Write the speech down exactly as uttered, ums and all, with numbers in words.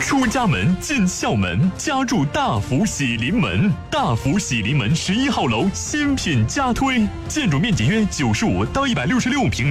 出家门，进校门，家住大福喜临门。大福喜临门十一号楼新品加推，建筑面积约九十五到一百六十六平。